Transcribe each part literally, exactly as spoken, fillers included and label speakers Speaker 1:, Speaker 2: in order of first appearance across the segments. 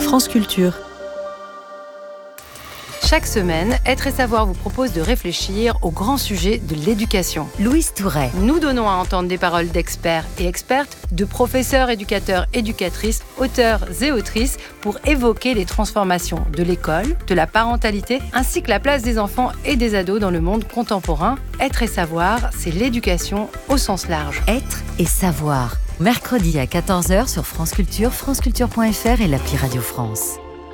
Speaker 1: France Culture.
Speaker 2: Chaque semaine, Être et Savoir vous propose de réfléchir au grand sujet de l'éducation.
Speaker 3: Louise Touret.
Speaker 2: Nous donnons à entendre des paroles d'experts et expertes, de professeurs, éducateurs, éducatrices, auteurs et autrices pour évoquer les transformations de l'école, de la parentalité, ainsi que la place des enfants et des ados dans le monde contemporain. Être et Savoir, c'est l'éducation au sens large.
Speaker 3: Être et Savoir. Mercredi à quatorze heures sur France Culture, franceculture point f r et l'appli Radio France.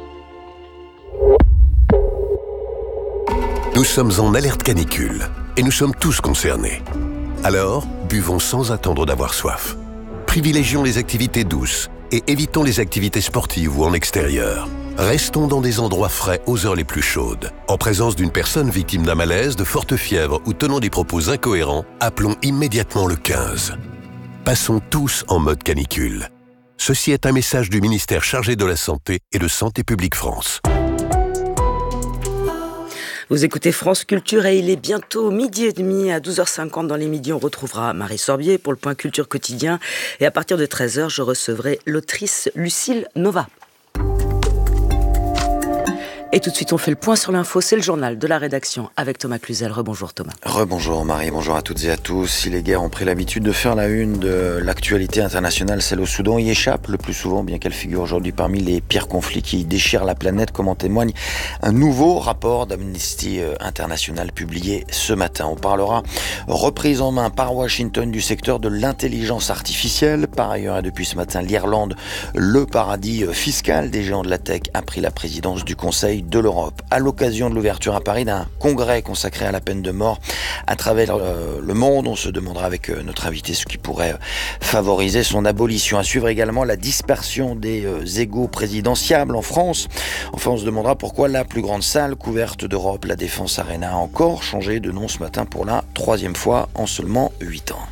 Speaker 4: Nous sommes en alerte canicule et nous sommes tous concernés. Alors, buvons sans attendre d'avoir soif. Privilégions les activités douces et évitons les activités sportives ou en extérieur. Restons dans des endroits frais aux heures les plus chaudes. En présence d'une personne victime d'un malaise, de forte fièvre ou tenant des propos incohérents, appelons immédiatement le quinze. Passons tous en mode canicule. Ceci est un message du ministère chargé de la Santé et de Santé publique France.
Speaker 5: Vous écoutez France Culture et il est bientôt midi et demi. À douze heures cinquante dans les midis, on retrouvera Marie Sorbier pour le point culture quotidien. Et à partir de treize heures, je recevrai l'autrice Lucille Nova. Et tout de suite, on fait le point sur l'info. C'est le journal de la rédaction avec Thomas Cluzel. Rebonjour Thomas.
Speaker 6: Rebonjour Marie, bonjour à toutes et à tous. Si les guerres ont pris l'habitude de faire la une de l'actualité internationale, celle au Soudan y échappe le plus souvent, bien qu'elle figure aujourd'hui parmi les pires conflits qui déchirent la planète, comme en témoigne un nouveau rapport d'Amnesty International publié ce matin. On parlera reprise en main par Washington du secteur de l'intelligence artificielle. Par ailleurs, et depuis ce matin, l'Irlande, le paradis fiscal des géants de la tech, a pris la présidence du Conseil de l'Europe, à l'occasion de l'ouverture à Paris d'un congrès consacré à la peine de mort à travers euh, le monde. On se demandera avec euh, notre invité ce qui pourrait euh, favoriser son abolition. À suivre également la dispersion des euh, égaux présidentiables en France. Enfin, on se demandera pourquoi la plus grande salle couverte d'Europe, la Défense Arena, a encore changé de nom ce matin pour la troisième fois en seulement huit ans.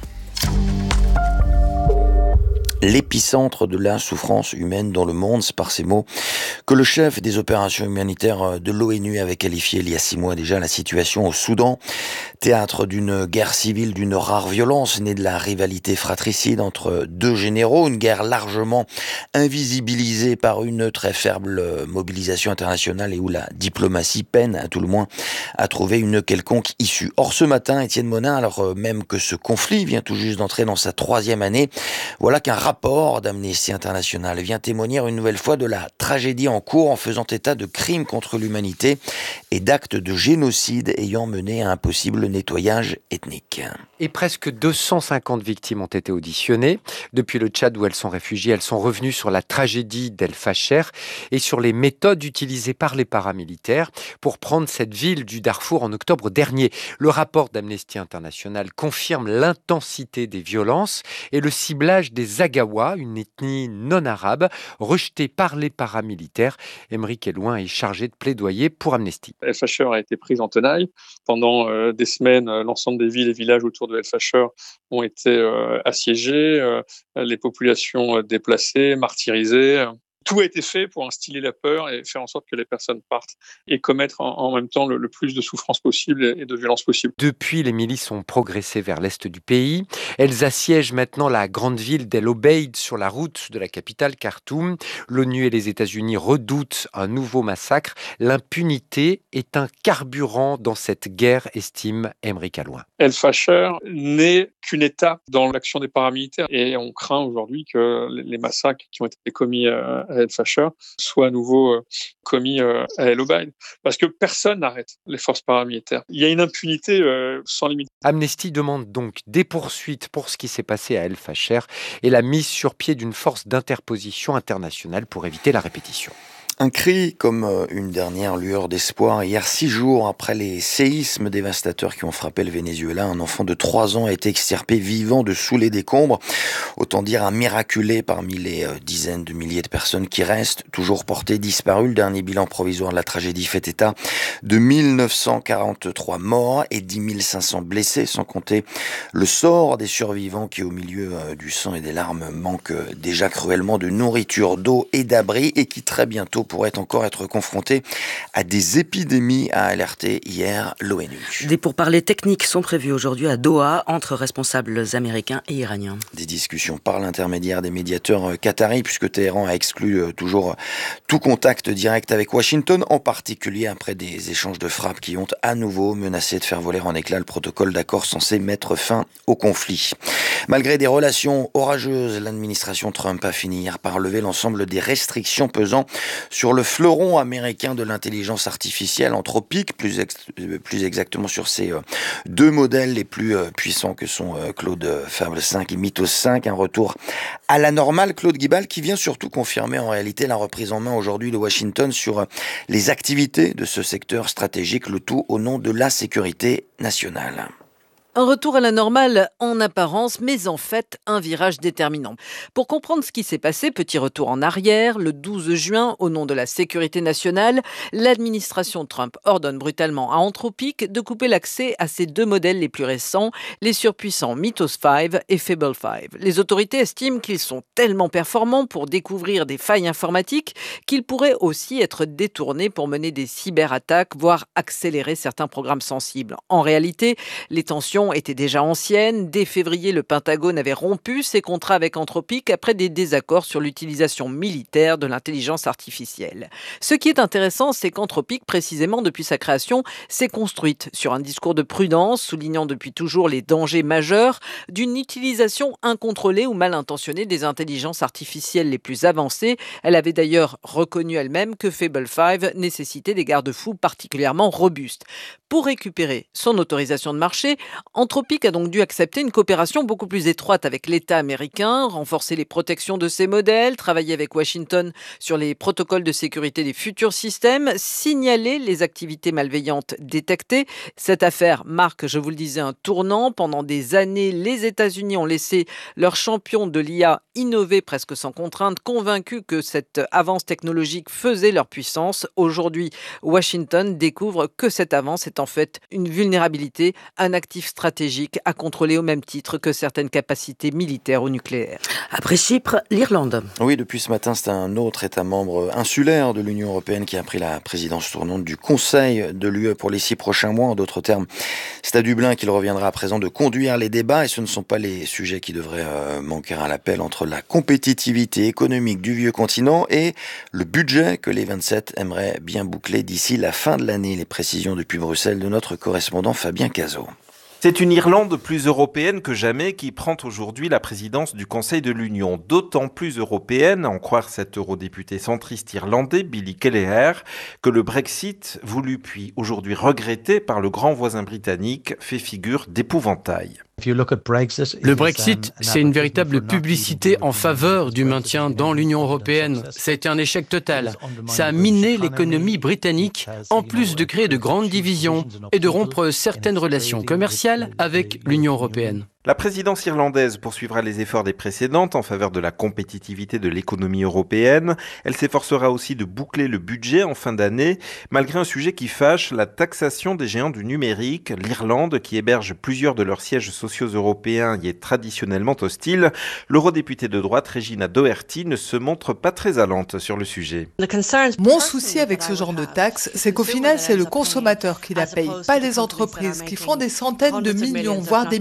Speaker 6: L'épicentre de la souffrance humaine dans le monde, c'est par ces mots que le chef des opérations humanitaires de l'ONU avait qualifié il y a six mois déjà la situation au Soudan, théâtre d'une guerre civile d'une rare violence née de la rivalité fratricide entre deux généraux, une guerre largement invisibilisée par une très faible mobilisation internationale et où la diplomatie peine à tout le moins à trouver une quelconque issue. Or ce matin, Étienne Monin, alors même que ce conflit vient tout juste d'entrer dans sa troisième année, voilà qu'un rapport rapport d'Amnesty International vient témoigner une nouvelle fois de la tragédie en cours en faisant état de crimes contre l'humanité et d'actes de génocide ayant mené à un possible nettoyage ethnique.
Speaker 7: Et presque deux cent cinquante victimes ont été auditionnées. Depuis le Tchad où elles sont réfugiées, elles sont revenues sur la tragédie d'El Fasher et sur les méthodes utilisées par les paramilitaires pour prendre cette ville du Darfour en octobre dernier. Le rapport d'Amnesty International confirme l'intensité des violences et le ciblage des Agawas, une ethnie non arabe, rejetée par les paramilitaires. Émeric Elouin est chargé de plaidoyer pour Amnesty.
Speaker 8: El Fasher a été prise en tenaille. Pendant euh, des semaines, euh, l'ensemble des villes et villages autour de El Fasher ont été euh, assiégés, euh, les populations euh, déplacées, martyrisées. Euh. Tout a été fait pour instiller la peur et faire en sorte que les personnes partent et commettre en, en même temps le, le plus de souffrance possible et de violence possible.
Speaker 7: Depuis, les milices ont progressé vers l'est du pays. Elles assiègent maintenant la grande ville d'El Obeid sur la route de la capitale Khartoum. L'ONU et les États-Unis redoutent un nouveau massacre. L'impunité est un carburant dans cette guerre, estime Émeric Elouin.
Speaker 8: El Fasher n'est qu'une étape dans l'action des paramilitaires et on craint aujourd'hui que les massacres qui ont été commis à El Fasher soient à nouveau commis à El Obeid parce que personne n'arrête les forces paramilitaires. Il y a une impunité euh, sans limite.
Speaker 7: Amnesty demande donc des poursuites pour ce qui s'est passé à El Fasher et la mise sur pied d'une force d'interposition internationale pour éviter la répétition.
Speaker 6: Un cri comme une dernière lueur d'espoir. Hier, six jours après les séismes dévastateurs qui ont frappé le Venezuela, un enfant de trois ans a été extirpé vivant de sous les décombres. Autant dire un miraculé parmi les dizaines de milliers de personnes qui restent toujours portées disparues. Le dernier bilan provisoire de la tragédie fait état de mille neuf cent quarante-trois morts et dix mille cinq cents blessés, sans compter le sort des survivants qui, au milieu du sang et des larmes, manquent déjà cruellement de nourriture, d'eau et d'abri et qui très bientôt pourrait encore être confrontée à des épidémies, a alerté hier l'ONU.
Speaker 5: Des pourparlers techniques sont prévus aujourd'hui à Doha entre responsables américains et iraniens.
Speaker 6: Des discussions par l'intermédiaire des médiateurs qataris, puisque Téhéran a exclu toujours tout contact direct avec Washington, en particulier après des échanges de frappes qui ont à nouveau menacé de faire voler en éclats le protocole d'accord censé mettre fin au conflit. Malgré des relations orageuses, l'administration Trump a fini hier par lever l'ensemble des restrictions pesant sur le fleuron américain de l'intelligence artificielle Anthropic, plus, ex- plus exactement sur ces euh, deux modèles les plus euh, puissants que sont euh, Claude Fable cinq et Mythos cinq. Un retour à la normale, Claude Guibal, qui vient surtout confirmer en réalité la reprise en main aujourd'hui de Washington sur euh, les activités de ce secteur stratégique, le tout au nom de la sécurité nationale.
Speaker 1: Un retour à la normale en apparence, mais en fait un virage déterminant. Pour comprendre ce qui s'est passé, petit retour en arrière, le douze juin, au nom de la sécurité nationale, l'administration Trump ordonne brutalement à Anthropic de couper l'accès à ses deux modèles les plus récents, les surpuissants Mythos cinq et Fable cinq. Les autorités estiment qu'ils sont tellement performants pour découvrir des failles informatiques qu'ils pourraient aussi être détournés pour mener des cyberattaques, voire accélérer certains programmes sensibles. En réalité, les tensions étaient déjà anciennes. Dès février, le Pentagone avait rompu ses contrats avec Anthropic après des désaccords sur l'utilisation militaire de l'intelligence artificielle. Ce qui est intéressant, c'est qu'Anthropic, précisément depuis sa création, s'est construite sur un discours de prudence, soulignant depuis toujours les dangers majeurs d'une utilisation incontrôlée ou mal intentionnée des intelligences artificielles les plus avancées. Elle avait d'ailleurs reconnu elle-même que Fable cinq nécessitait des garde-fous particulièrement robustes. Pour récupérer son autorisation de marché, Anthropic a donc dû accepter une coopération beaucoup plus étroite avec l'État américain, renforcer les protections de ses modèles, travailler avec Washington sur les protocoles de sécurité des futurs systèmes, signaler les activités malveillantes détectées. Cette affaire marque, je vous le disais, un tournant. Pendant des années, les États-Unis ont laissé leurs champions de l'I A innover presque sans contrainte, convaincus que cette avance technologique faisait leur puissance. Aujourd'hui, Washington découvre que cette avance est en fait une vulnérabilité, un actif stratégique à contrôler au même titre que certaines capacités militaires ou nucléaires.
Speaker 5: Après Chypre, l'Irlande.
Speaker 6: Oui, depuis ce matin, c'est un autre État membre insulaire de l'Union européenne qui a pris la présidence tournante du Conseil de l'U E pour les six prochains mois. En d'autres termes, c'est à Dublin qu'il reviendra à présent de conduire les débats, et ce ne sont pas les sujets qui devraient euh, manquer à l'appel entre la compétitivité économique du vieux continent et le budget que les vingt-sept aimeraient bien boucler d'ici la fin de l'année. Les précisions depuis Bruxelles de notre correspondant Fabien Cazot.
Speaker 9: C'est une Irlande plus européenne que jamais qui prend aujourd'hui la présidence du Conseil de l'Union. D'autant plus européenne, à en croire cet eurodéputé centriste irlandais, Billy Kelleher, que le Brexit, voulu puis aujourd'hui regretté par le grand voisin britannique, fait figure d'épouvantail.
Speaker 10: Le Brexit, c'est une véritable publicité en faveur du maintien dans l'Union européenne. Ça a été un échec total. Ça a miné l'économie britannique, en plus de créer de grandes divisions et de rompre certaines relations commerciales avec l'Union européenne.
Speaker 9: La présidence irlandaise poursuivra les efforts des précédentes en faveur de la compétitivité de l'économie européenne. Elle s'efforcera aussi de boucler le budget en fin d'année, malgré un sujet qui fâche, la taxation des géants du numérique. L'Irlande, qui héberge plusieurs de leurs sièges sociaux européens, y est traditionnellement hostile. L'eurodéputée de droite, Regina Doherty, ne se montre pas très allante sur le sujet.
Speaker 11: Mon souci avec ce genre de taxe, c'est qu'au final, c'est le consommateur qui la paye, pas les entreprises qui font des centaines de millions, voire des